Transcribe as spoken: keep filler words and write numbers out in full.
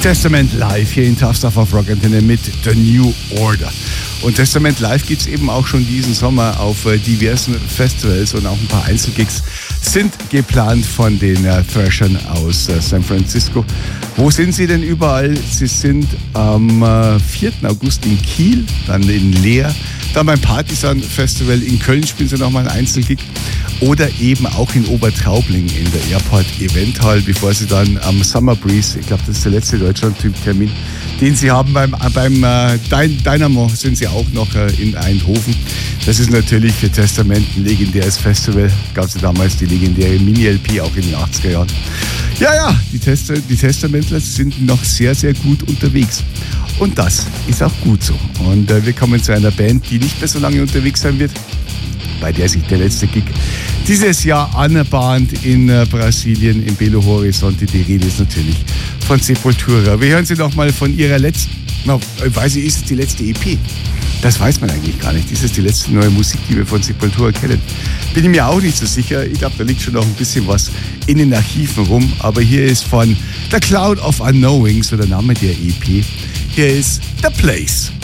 Testament Live hier in Tough Stuff auf Rock Antenne mit The New Order. Und Testament Live gibt es eben auch schon diesen Sommer auf äh, diversen Festivals und auch ein paar Einzelgigs sind geplant von den äh, Thrashern aus äh, San Francisco. Wo sind sie denn überall? Sie sind am äh, vierten August in Kiel, dann in Leer, dann beim Partisan Festival in Köln spielen sie nochmal ein Einzelgig oder eben auch in Obertraubling in der Airport Event Hall, bevor sie dann am Summer Breeze, ich glaube das ist der letzte Deutschland-Termin, den sie haben beim, beim äh, Dynamo, sind sie auch noch äh, in Eindhoven. Das ist natürlich für Testament ein legendäres Festival. Gab es ja damals die legendäre Mini-L P, auch in den achtziger Jahren. Ja, ja, die, Test die Testamentler sind noch sehr, sehr gut unterwegs. Und das ist auch gut so. Und äh, wir kommen zu einer Band, die nicht mehr so lange unterwegs sein wird, bei der sich der letzte Gig dieses Jahr anbahnt in äh, Brasilien, in Belo Horizonte. Die Rede ist natürlich von Sepultura. Wir hören sie noch mal von ihrer letzten, na, weiß ich, ist es die letzte E P? Das weiß man eigentlich gar nicht. Ist es die letzte neue Musik, die wir von Sepultura kennen? Bin ich mir auch nicht so sicher. Ich glaube, da liegt schon noch ein bisschen was in den Archiven rum. Aber hier ist von The Cloud of Unknowing, so der Name der E P. Hier ist The Place.